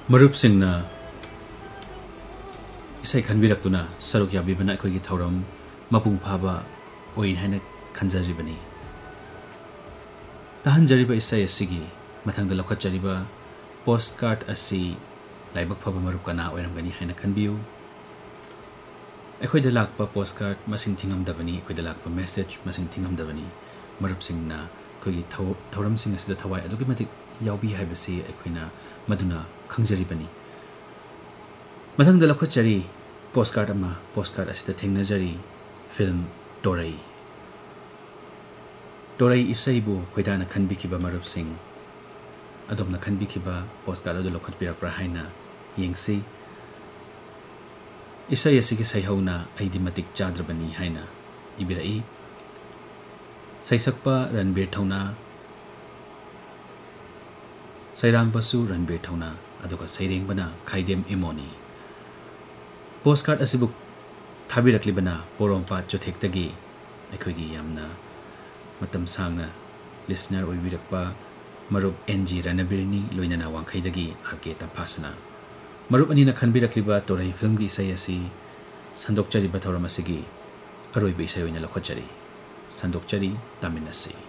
ꯃꯔꯨꯞꯁꯤꯡꯅ ꯏꯁꯩ ꯈꯟꯕꯤꯔꯛꯇꯨꯅ ꯁꯔꯨꯛ ꯌꯥꯕꯤꯕꯅ ꯑꯩꯈꯣꯏꯒꯤ ꯊꯧꯔꯝ ꯃꯄꯨꯡ ꯐꯥꯕ ꯑꯣꯏ ꯍꯥꯏꯅ ꯈꯟꯖꯔꯤꯕꯅꯤ꯫ ꯇꯥꯍꯟꯖꯔꯤꯕ ꯏꯁꯩ ꯑꯁꯤꯒꯤ ꯃꯊꯪꯗ ꯂꯧꯈꯠꯆꯔꯤꯕ ꯄꯣꯁ ꯀꯥꯔꯗ ꯑꯁꯤ ꯂꯥꯏꯕꯛ ꯐꯕ ꯃꯔꯨꯞ ꯀꯅꯥ ꯑꯣꯏꯔꯝꯒꯅꯤ ꯍꯥꯏꯅ ꯈꯟꯕꯤꯌꯨ꯫ ꯑꯩꯈꯣꯏꯗ ꯂꯥꯛꯄ ꯄꯣꯁ ꯀꯥꯔꯗ ꯃꯁꯤꯡ ꯊꯤꯉꯝꯗꯕꯅꯤ, ꯑꯩꯈꯣꯏꯗ ꯂꯥꯛꯄ ꯃꯦꯁꯦꯖ ꯃꯁꯤꯡ ꯊꯤꯉꯝꯗꯕꯅꯤ꯫ ꯃꯔꯨꯞꯁꯤꯡꯅ ꯑꯩꯈꯣꯏꯒꯤ ꯊꯧꯔꯝꯁꯤꯡ ꯑꯁꯤꯗ ꯊꯋꯥꯏ ꯑꯗꯨꯛꯀꯤ ꯃꯇꯤꯛ ꯌꯥꯎꯕꯤ ꯍꯥꯏꯕꯁꯤ ꯑꯩꯈꯣꯏꯅ ꯃꯗꯨꯅ ꯈꯪꯖꯔꯤꯕꯅꯤ꯫ ꯃꯊꯪꯗ ꯂꯧꯈꯠꯆꯔꯤ ꯄꯣꯁ ꯀꯥꯔꯗ ꯑꯃ꯫ ꯄꯣꯁ ꯀꯥꯔꯗ ꯑꯁꯤꯗ ꯊꯦꯡꯅꯖꯔꯤ ꯐꯤꯜꯝ ꯇꯣꯔꯩ꯫ ꯇꯣꯔꯩ ꯏꯁꯩꯕꯨ ꯈꯣꯏꯗꯥꯅ ꯈꯟꯕꯤꯈꯤꯕ ꯃꯔꯨꯞꯁꯤꯡ, ꯑꯗꯣꯝꯅ ꯈꯟꯕꯤꯈꯤꯕ ꯄꯣꯁ ꯀꯥꯔꯗ ꯑꯗꯨ ꯂꯧꯈꯠꯄꯤꯔꯛꯄ꯭ꯔꯥ ꯍꯥꯏꯅ ꯌꯦꯡꯁꯤ꯫ ꯏꯁꯩ ꯑꯁꯤꯒꯤ ꯁꯩꯍꯧꯅ ꯑꯩꯗꯤ ꯃꯇꯤꯛ ꯆꯥꯗ꯭ꯔꯕꯅꯤ ꯍꯥꯏꯅ ꯏꯕꯤꯔꯛꯏ꯫ ꯁꯩꯁꯛꯄ ꯔꯟꯕꯤꯔ ꯊꯧꯅꯥ, ꯁꯩꯔꯥꯡꯕꯁꯨ ꯔꯟꯕꯤꯔ ꯊꯧꯅꯥ, ꯑꯗꯨꯒ ꯁꯩꯔꯦꯡꯕꯅ ꯈꯥꯏꯗꯦꯝ ꯏꯃꯣꯅꯤ꯫ ꯄꯣꯁ ꯀꯥꯔꯗ ꯑꯁꯤꯕꯨ ꯊꯥꯕꯤꯔꯛꯂꯤꯕꯅ ꯄꯣꯔꯣꯝꯄꯥꯠ ꯆꯨꯊꯦꯛꯇꯒꯤ ꯑꯩꯈꯣꯏꯒꯤ ꯌꯥꯝꯅ ꯃꯇꯝ ꯁꯥꯡꯅ ꯂꯤꯁꯅꯔ ꯑꯣꯏꯕꯤꯔꯛꯄ ꯃꯔꯨꯞ NG ꯔꯅꯕꯤꯔꯅꯤ, ꯂꯣꯏꯅꯅ ꯋꯥꯡꯈꯩꯗꯒꯤ RK ꯇꯝꯐꯥꯁꯅꯥ꯫ ꯃꯔꯨꯞ ꯑꯅꯤꯅ ꯈꯟꯕꯤꯔꯛꯂꯤꯕ ꯇꯣꯔꯩ ꯐꯤꯜꯝꯒꯤ ꯏꯁꯩ ꯑꯁꯤ ꯁꯟꯗꯣꯛꯆꯔꯤꯕ ꯊꯧꯔꯝ ꯑꯁꯤꯒꯤ ꯑꯔꯣꯏꯕ ꯏꯁꯩ ꯑꯣꯏꯅ ꯂꯧꯈꯠꯆꯔꯤ꯫ ꯁꯟꯗꯣꯛꯆꯔꯤ, ꯇꯥꯃꯤꯟꯅꯁꯤ꯫